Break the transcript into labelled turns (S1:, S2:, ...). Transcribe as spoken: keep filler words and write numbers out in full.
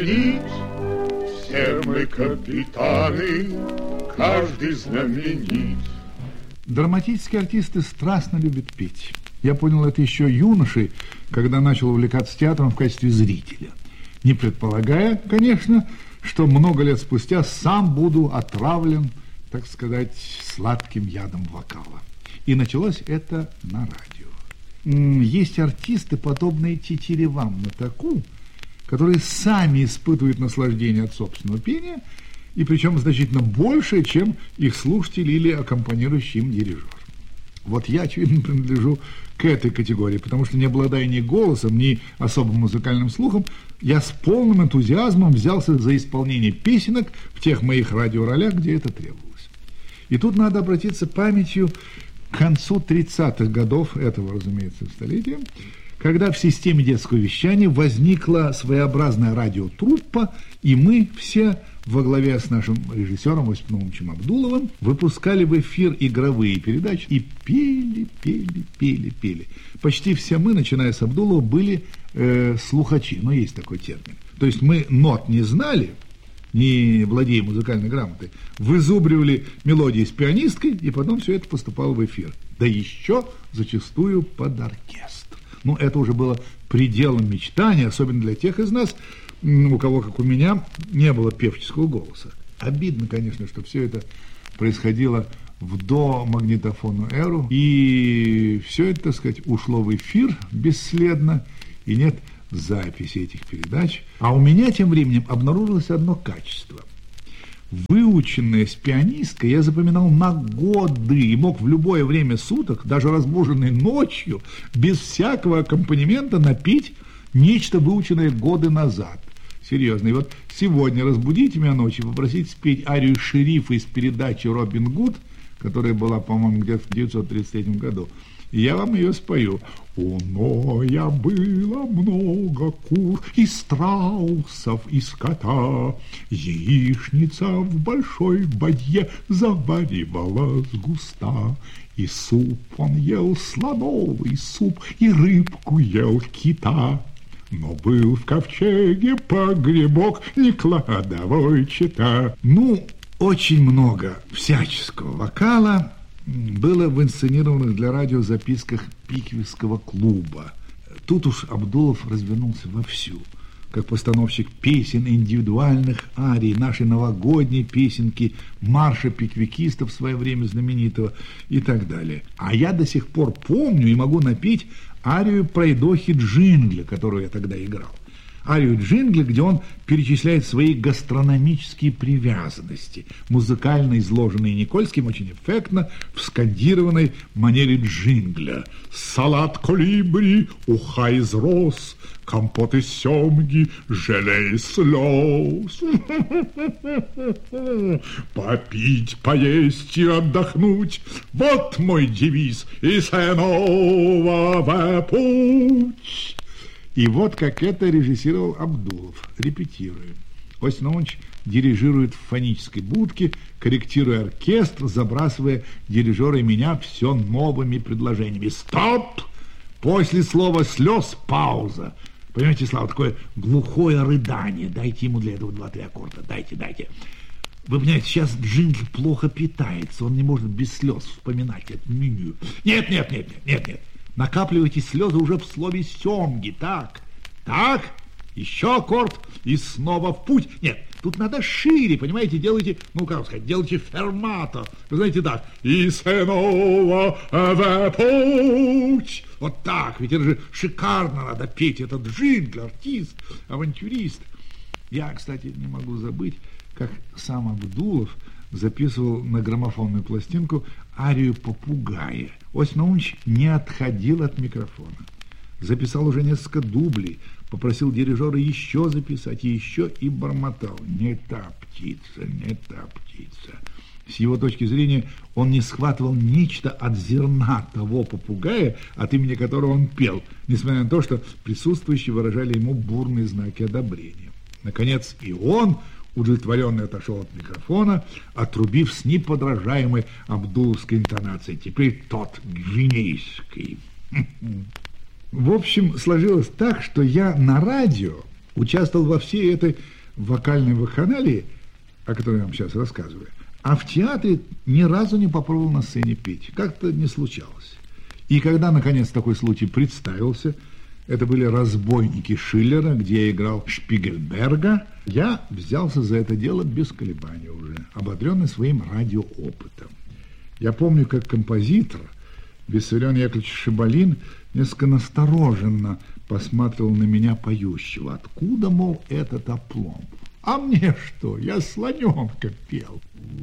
S1: звенит. Все мы капитаны, каждый знаменит.
S2: Драматические артисты страстно любят петь. Я понял это еще юношей, когда начал увлекаться театром в качестве зрителя. Не предполагая, конечно, что много лет спустя сам буду отравлен, так сказать, сладким ядом вокала. И началось это на радио. Есть артисты, подобные тетеревам на таку, которые сами испытывают наслаждение от собственного пения, и причем значительно больше, чем их слушатель или аккомпанирующий им дирижер. Вот я, очевидно, принадлежу к этой категории, потому что, не обладая ни голосом, ни особым музыкальным слухом, я с полным энтузиазмом взялся за исполнение песенок в тех моих радиоролях, где это требовалось. И тут надо обратиться памятью к концу тридцатых годов этого, разумеется, столетия, когда в системе детского вещания возникла своеобразная радиотруппа, и мы все во главе с нашим режиссером Осипом Наумовичем Абдуловым выпускали в эфир игровые передачи и пели, пели, пели, пели. Почти все мы, начиная с Абдулова, были э, слухачи, но есть такой термин. То есть мы нот не знали, не владея музыкальной грамотой, вызубривали мелодии с пианисткой, и потом все это поступало в эфир. Да еще зачастую под оркестр. Ну, это уже было пределом мечтания, особенно для тех из нас, у кого, как у меня, не было певческого голоса. Обидно, конечно, что все это происходило в домагнитофонную эру, и все это, так сказать, ушло в эфир бесследно, и нет записи этих передач. А у меня тем временем обнаружилось одно качество. Выученное с пианисткой я запоминал на годы и мог в любое время суток, даже разбуженный ночью, без всякого аккомпанемента напеть нечто, выученное годы назад. Серьезно. И вот сегодня разбудите меня ночью, попросите спеть арию шерифа из передачи «Робин Гуд», которая была, по-моему, где-то в девятьсот тридцать третьем году. И я вам ее спою. У Ноя было много кур, и страусов, и скота. Яичница в большой бадье заваривалась густа. И суп он ел слоновый суп, и рыбку ел кита. Но был в ковчеге погребок, не кладовой чета. Ну, очень много всяческого вокала было в инсценированных для радио записках Пиквикского клуба. Тут уж Абдулов развернулся вовсю, как постановщик песен, индивидуальных арий, нашей новогодней песенки, марша пиквикистов в свое время знаменитого и так далее. А я до сих пор помню и могу напеть арию пройдохи Джингля, которую я тогда играл. Арию Джингля, где он перечисляет свои гастрономические привязанности, музыкально изложенные Никольским, очень эффектно, в скандированной манере Джингля. Салат колибри, уха из роз, компот из семги, желе из слез. Попить, поесть и отдохнуть — вот мой девиз из нового путь. И вот как это режиссировал Абдулов. Репетируем. Осип Наумович дирижирует в фонической будке, корректируя оркестр, забрасывая дирижера и меня все новыми предложениями. Стоп! После слова слез пауза. Понимаете, Слава, такое глухое рыдание. Дайте ему для этого два-три аккорда. Дайте, дайте. Вы понимаете, сейчас Джингл плохо питается. Он не может без слез вспоминать это меню. Нет, нет, нет, нет, нет, нет. Накапливайте слезы уже в слове «семги». Так, так, еще аккорд, и снова в путь. Нет, тут надо шире, понимаете, делайте, ну, как сказать, делайте фермато. Вы знаете, так, и снова в путь. Вот так, ведь это же шикарно надо петь. Этот Джингл, артист, авантюрист. Я, кстати, не могу забыть, как сам Абдулов записывал на граммофонную пластинку арию «Попугая». Осип Наумович не отходил от микрофона. Записал уже несколько дублей, попросил дирижера еще записать, и еще, и бормотал. Не та птица, не та птица. С его точки зрения, он не схватывал нечто от зерна того попугая, от имени которого он пел, несмотря на то, что присутствующие выражали ему бурные знаки одобрения. Наконец, и он удовлетворенно отошел от микрофона, отрубив с неподражаемой абдуловской интонацией. Теперь тот гвинейский. В общем, сложилось так, что я на радио участвовал во всей этой вокальной вакханалии, о которой я вам сейчас рассказываю, а в театре ни разу не попробовал на сцене петь. Как-то не случалось. И когда, наконец, такой случай представился, это были «Разбойники» Шиллера, где я играл Шпигельберга, я взялся за это дело без колебаний уже, ободренный своим радиоопытом. Я помню, как композитор Виссарион Яковлевич Шибалин несколько настороженно посматривал на меня поющего. Откуда, мол, этот опломб? А мне что? Я слоненка пел.